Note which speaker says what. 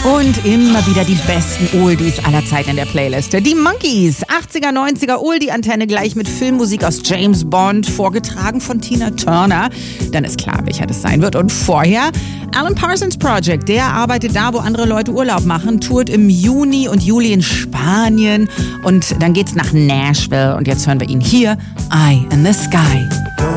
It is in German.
Speaker 1: Und immer wieder die besten Oldies aller Zeiten in der Playlist. Die Monkees, 80er, 90er Oldie-Antenne gleich mit Filmmusik aus James Bond, vorgetragen von Tina Turner. Dann ist klar, welcher das sein wird. Und vorher Alan Parsons Project, der arbeitet da, wo andere Leute Urlaub machen, tourt im Juni und Juli in Spanien und dann geht's nach Nashville. Und jetzt hören wir ihn hier, Eye in the Sky.